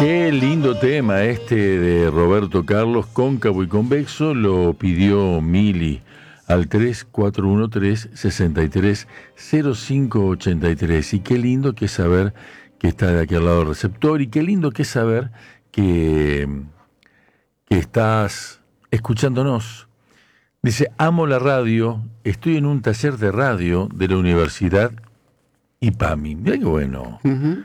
Qué lindo tema este de Roberto Carlos, Cóncavo y Convexo, lo pidió Mili al 3413-630583. Y qué lindo que es saber que está de aquel lado del receptor, y qué lindo que es saber que estás escuchándonos. Dice, amo la radio, estoy en un taller de radio de la Universidad IPAMI. Mirá qué bueno. Uh-huh.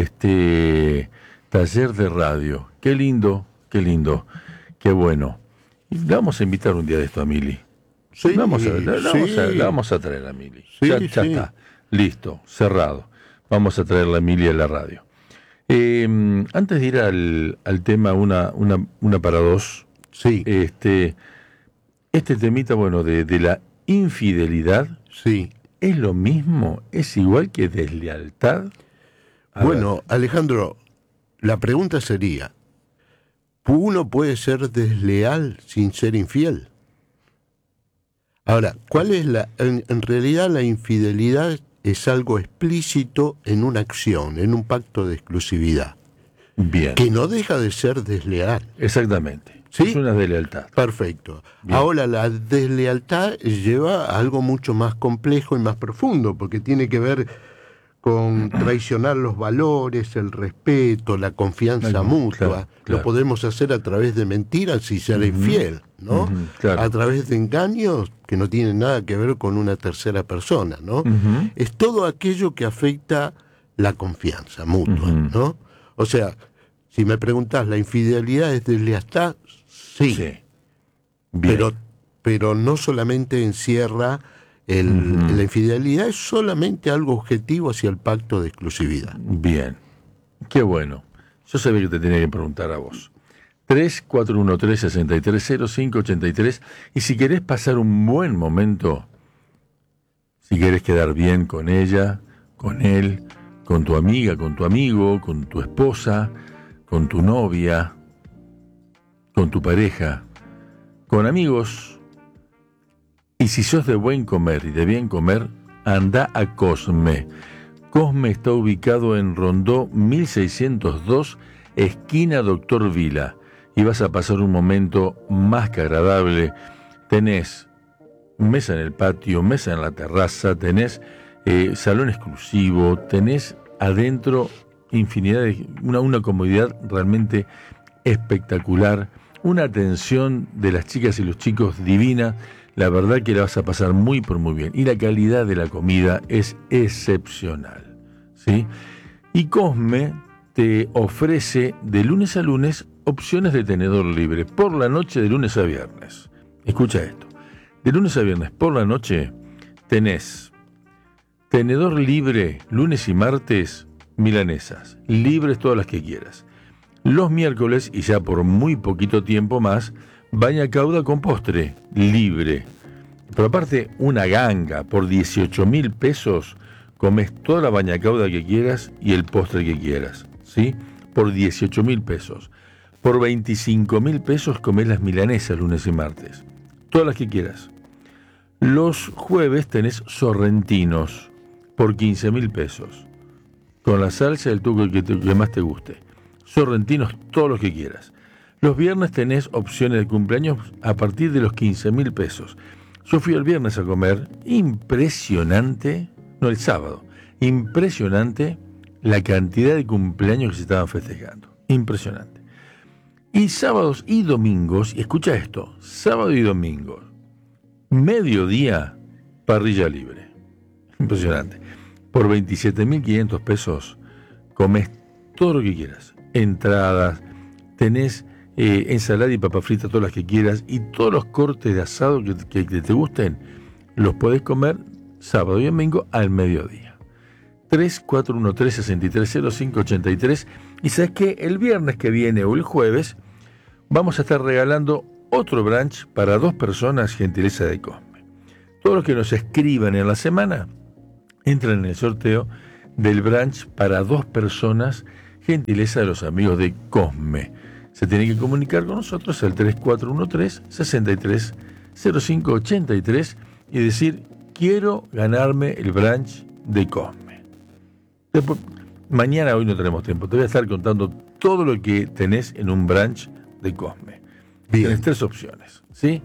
Taller de radio. Qué lindo, qué bueno. Y la vamos a invitar un día de esto a Mili. Sí, la vamos a traer a Mili. Sí, ya sí. está. Listo, cerrado. Vamos a traer a Mili a la radio. Antes de ir al tema una para dos, Sí. Este temita, bueno, de la infidelidad, Sí. ¿es lo mismo? ¿Es igual que deslealtad? Bueno, Alejandro, la pregunta sería, ¿uno puede ser desleal sin ser infiel? Ahora, ¿cuál es en realidad la infidelidad es algo explícito en una acción, en un pacto de exclusividad, Bien. que no deja de ser desleal. Exactamente. ¿Sí? Es una deslealtad. Perfecto. Bien. Ahora, la deslealtad lleva a algo mucho más complejo y más profundo, porque tiene que ver con traicionar los valores, el respeto, la confianza mutua. Claro. Lo podemos hacer a través de mentiras y ser infiel, ¿no? Claro. A través de engaños que no tienen nada que ver con una tercera persona, ¿no? Es todo aquello que afecta la confianza mutua, ¿no? O sea, si me preguntás, ¿la infidelidad es deslealtad? Sí. Bien. Pero no solamente encierra la infidelidad, es solamente algo objetivo hacia el pacto de exclusividad. Bien. Qué bueno. Yo sabía que te tenía que preguntar a vos. 3413-630583. Y si querés pasar un buen momento, si querés quedar bien con ella, con él, con tu amiga, con tu amigo, con tu esposa, con tu novia, con tu pareja, con amigos. Y si sos de buen comer y de bien comer, anda a Cosme. Cosme está ubicado en Rondó 1602, esquina Doctor Vila. Y vas a pasar un momento más que agradable. Tenés mesa en el patio, mesa en la terraza, tenés salón exclusivo, tenés adentro infinidad de... una comodidad realmente espectacular, una atención de las chicas y los chicos divina. La verdad que la vas a pasar muy pero muy bien. Y la calidad de la comida es excepcional, ¿sí? Y Cosme te ofrece de lunes a lunes opciones de tenedor libre por la noche de lunes a viernes. Escucha esto. De lunes a viernes por la noche tenés tenedor libre lunes y martes, milanesas, libres todas las que quieras. Los miércoles, y ya por muy poquito tiempo más, baña cauda con postre, libre. Pero aparte, una ganga, por 18.000 pesos, comes toda la baña cauda que quieras y el postre que quieras, ¿sí? Por 18.000 pesos. Por 25.000 pesos comes las milanesas lunes y martes, todas las que quieras. Los jueves tenés sorrentinos, por 15.000 pesos, con la salsa y el tuco que más te guste. Sorrentinos todos los que quieras. Los viernes tenés opciones de cumpleaños a partir de los 15.000 pesos. Yo fui el viernes a comer, impresionante, no, el sábado, impresionante la cantidad de cumpleaños que se estaban festejando. Impresionante. Y sábados y domingos, y escucha esto, sábado y domingos, mediodía, parrilla libre. Impresionante. Por 27.500 pesos comes todo lo que quieras. Entradas, tenés ensalada y papa frita, todas las que quieras, y todos los cortes de asado que te gusten, los podés comer sábado y domingo al mediodía. 3413-630583. Y sabes que el viernes que viene o el jueves vamos a estar regalando otro brunch para 2 personas, gentileza de Cosme. Todos los que nos escriban en la semana entran en el sorteo del brunch para 2 personas, gentileza de los amigos de Cosme. Se tienen que comunicar con nosotros al 3413-630583 y decir, quiero ganarme el brunch de Cosme. Después, mañana, hoy no tenemos tiempo, te voy a estar contando todo lo que tenés en un branch de Cosme. Bien. Tenés 3 opciones, ¿sí?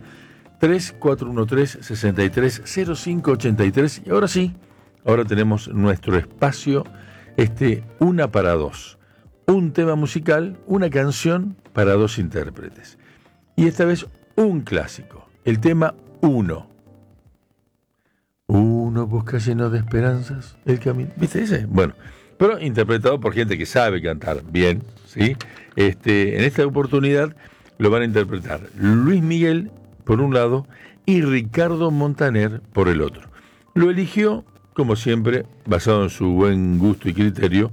3413-630583. Y ahora sí, ahora tenemos nuestro espacio, una para dos. Un tema musical, una canción para 2 intérpretes. Y esta vez un clásico, el tema Uno. Uno busca lleno de esperanzas el camino. ¿Viste ese? Bueno, pero interpretado por gente que sabe cantar bien, ¿sí? En esta oportunidad lo van a interpretar Luis Miguel por un lado y Ricardo Montaner por el otro. Lo eligió, como siempre, basado en su buen gusto y criterio,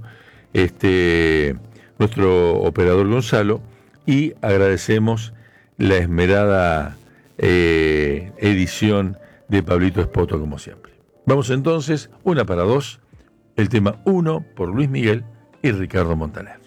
nuestro operador Gonzalo, y agradecemos la esmerada edición de Pablito Espoto, como siempre. Vamos entonces, una para dos, el tema Uno por Luis Miguel y Ricardo Montaner.